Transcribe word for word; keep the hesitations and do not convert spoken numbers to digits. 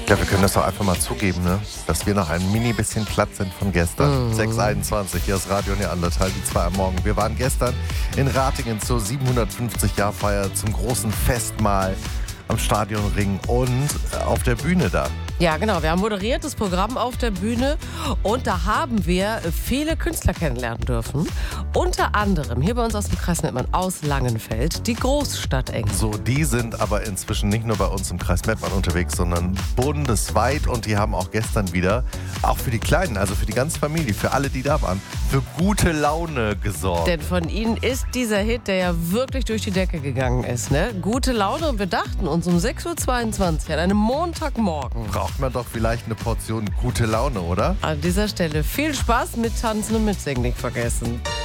Ja, wir können das doch einfach mal zugeben, ne? Dass wir noch ein mini bisschen platt sind von gestern. Mhm. sechs Uhr einundzwanzig, hier ist Radio Neandertal, die zwei am Morgen. Wir waren gestern in Ratingen zur siebenhundertfünfzig-Jahr-Feier zum großen Festmahl am Stadionring und auf der Bühne da. Ja, genau. Wir haben moderiertes Programm auf der Bühne und da haben wir viele Künstler kennenlernen dürfen. Unter anderem hier bei uns aus dem Kreis Mettmann aus Langenfeld, die Großstadtengel. So, die sind aber inzwischen nicht nur bei uns im Kreis Mettmann unterwegs, sondern bundesweit, und die haben auch gestern wieder, auch für die Kleinen, also für die ganze Familie, für alle, die da waren, für gute Laune gesorgt. Denn von ihnen ist dieser Hit, der ja wirklich durch die Decke gegangen ist, ne? Gute Laune, und wir dachten uns um sechs Uhr zweiundzwanzig an einem Montagmorgen. Braucht man doch vielleicht eine Portion gute Laune, oder? An dieser Stelle viel Spaß mit Tanzen und Mitsingen nicht vergessen.